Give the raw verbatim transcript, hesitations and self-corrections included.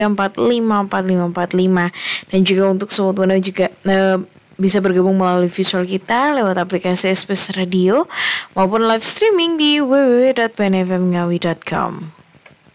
empat lima empat lima empat lima. Dan juga untuk Sobat Wanda juga uh, bisa bergabung melalui visual kita lewat aplikasi S B S Radio maupun live streaming di w w w dot p n f m ngawi dot com.